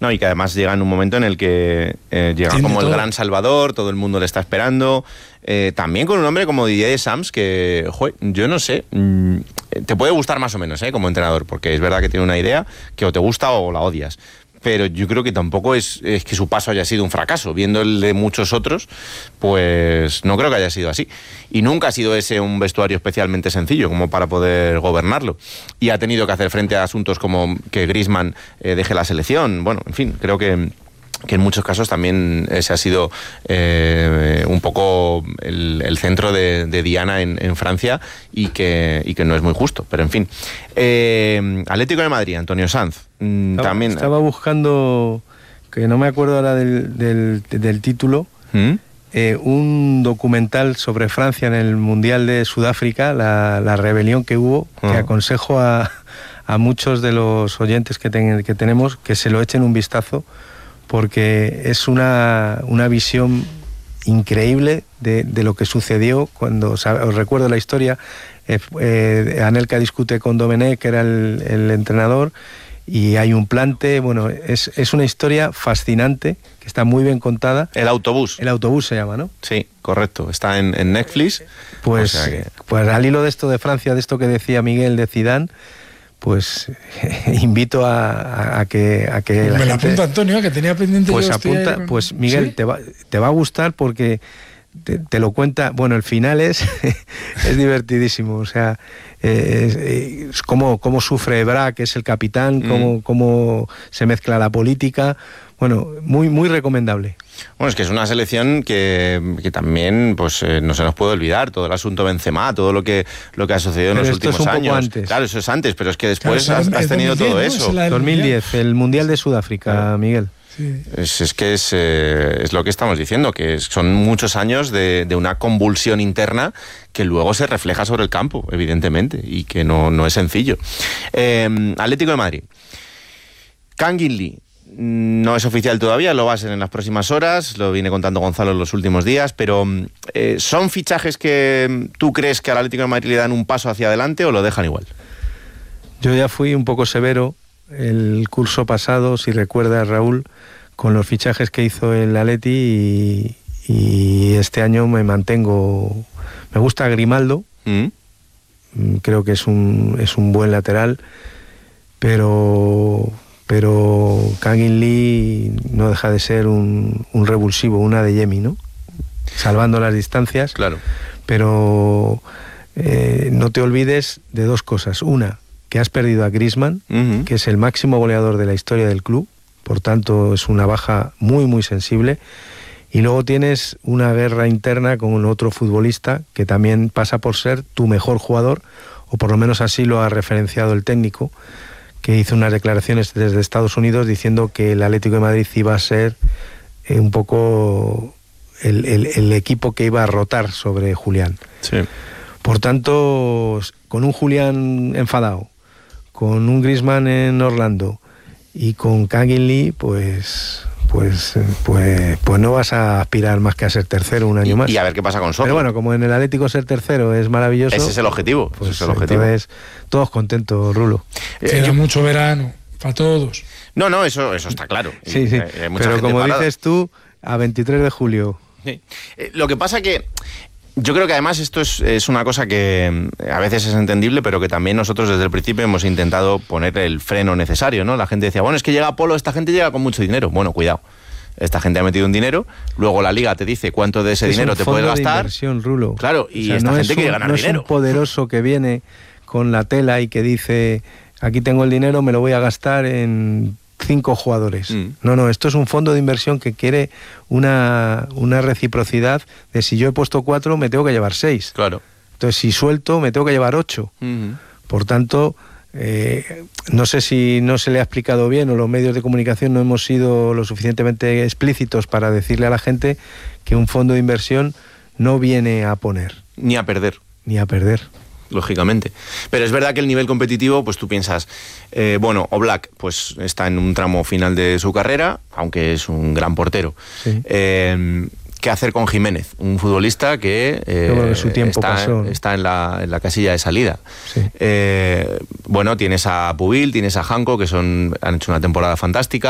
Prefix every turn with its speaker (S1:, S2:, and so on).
S1: No, y que además llega en un momento en el que llega como el gran salvador, todo el mundo le está esperando. También con un hombre como Didier Deschamps, que, yo no sé, te puede gustar más o menos, como entrenador, porque es verdad que tiene una idea que o te gusta o la odias. Pero yo creo que tampoco es que su paso haya sido un fracaso. Viendo el de muchos otros, pues no creo que haya sido así. Y nunca ha sido ese un vestuario especialmente sencillo como para poder gobernarlo. Y ha tenido que hacer frente a asuntos como que Griezmann deje la selección. Bueno, en fin, creo que en muchos casos también ese ha sido un poco el centro de Diana en Francia y que no es muy justo, pero en fin. Atlético de Madrid, Antonio Sanz. También
S2: estaba buscando, que no me acuerdo ahora del título, un documental sobre Francia en el Mundial de Sudáfrica, la rebelión que hubo, que aconsejo a muchos de los oyentes que tenemos que se lo echen un vistazo, porque es una visión increíble de lo que sucedió cuando, os recuerdo la historia, Anelka discute con Domenech, que era el entrenador, y hay un plante, bueno, es una historia fascinante, que está muy bien contada.
S1: El autobús
S2: se llama, ¿no?
S1: Sí, correcto, está en Netflix.
S2: Pues, o sea pues al hilo de esto de Francia, de esto que decía Miguel de Zidane, pues invito a que
S3: pues me la apunta Antonio, que tenía pendiente.
S2: Pues apunta, pues Miguel, ¿sí? te va a gustar porque te lo cuenta. Bueno, el final es divertidísimo. O sea, es cómo sufre Ebra, que es el capitán, cómo se mezcla la política. Bueno, muy, muy recomendable.
S1: Bueno, es que es una selección que también pues no se nos puede olvidar, todo el asunto Benzema, todo lo que ha sucedido en los últimos años.
S2: Antes.
S1: Claro, eso es antes, pero es que después has tenido 2010, todo eso.
S2: 2010, el Mundial de Sudáfrica, claro. Miguel.
S1: Sí. Es lo que estamos diciendo, que son muchos años de una convulsión interna que luego se refleja sobre el campo, evidentemente, y que no es sencillo. Atlético de Madrid. Kangin Lee. No es oficial todavía, lo va a ser en las próximas horas, lo viene contando Gonzalo en los últimos días, pero ¿son fichajes que tú crees que al Atlético de Madrid le dan un paso hacia adelante o lo dejan igual?
S2: Yo ya fui un poco severo el curso pasado, si recuerdas, Raúl, con los fichajes que hizo el Atleti y este año me mantengo. Me gusta Grimaldo, creo que es un buen lateral, pero Kangin Lee no deja de ser un revulsivo, una de Yemi, ¿no? Salvando las distancias.
S1: Claro.
S2: Pero no te olvides de dos cosas. Una, que has perdido a Griezmann, que es el máximo goleador de la historia del club, por tanto es una baja muy, muy sensible. Y luego tienes una guerra interna con otro futbolista que también pasa por ser tu mejor jugador, o por lo menos así lo ha referenciado el técnico, que hizo unas declaraciones desde Estados Unidos diciendo que el Atlético de Madrid iba a ser un poco el equipo que iba a rotar sobre Julián.
S1: Sí.
S2: Por tanto, con un Julián enfadado, con un Griezmann en Orlando y con Kangin Lee, pues no vas a aspirar más que a ser tercero un año más.
S1: Y a ver qué pasa con Soto.
S2: Pero bueno, como en el Atlético ser tercero es maravilloso.
S1: Ese es el objetivo.
S2: Pues
S1: ese es el objetivo.
S2: Entonces, todos contentos, Rulo.
S3: Queda mucho verano, para todos.
S1: No, eso está claro.
S2: Sí. Pero como dices tú, a 23 de julio.
S1: Sí. Lo que pasa que yo creo que además esto es una cosa que a veces es entendible, pero que también nosotros desde el principio hemos intentado poner el freno necesario, ¿no? La gente decía, bueno, es que llega Polo, esta gente llega con mucho dinero. Bueno, cuidado. Esta gente ha metido un dinero, luego la Liga te dice cuánto de ese dinero te puedes gastar.
S2: Es inversión, Rulo.
S1: Claro, y esta gente quiere ganar dinero.
S2: No es un poderoso que viene con la tela y que dice, aquí tengo el dinero, me lo voy a gastar en 5 jugadores. No, esto es un fondo de inversión que quiere una reciprocidad de si yo he puesto 4, me tengo que llevar 6.
S1: Claro.
S2: Entonces, si suelto, me tengo que llevar 8. Por tanto, no sé si no se le ha explicado bien o los medios de comunicación no hemos sido lo suficientemente explícitos para decirle a la gente que un fondo de inversión no viene a poner.
S1: Ni a perder.
S2: Lógicamente.
S1: Pero es verdad que el nivel competitivo, pues tú piensas, Oblak pues está en un tramo final de su carrera, aunque es un gran portero. Sí. ¿Qué hacer con Jiménez? Un futbolista que
S2: su tiempo
S1: está en la casilla de salida.
S2: Sí.
S1: Tienes a Pubil, tienes a Janko, que han hecho una temporada fantástica.